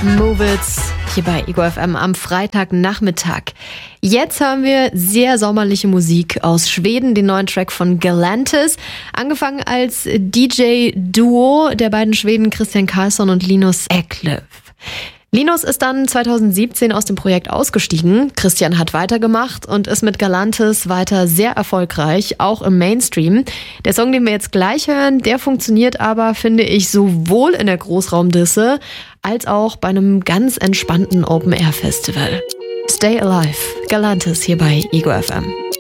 Move It hier bei Ego FM am Freitagnachmittag. Jetzt hören wir sehr sommerliche Musik aus Schweden, den neuen Track von Galantis. Angefangen als DJ-Duo der beiden Schweden Christian Karlsson und Linus Eklöf. Linus ist dann 2017 aus dem Projekt ausgestiegen. Christian hat weitergemacht und ist mit Galantis weiter sehr erfolgreich, auch im Mainstream. Der Song, den wir jetzt gleich hören, der funktioniert aber, finde ich, sowohl in der Großraumdisse als auch bei einem ganz entspannten Open-Air-Festival. Stay Alive, Galantis hier bei Ego FM.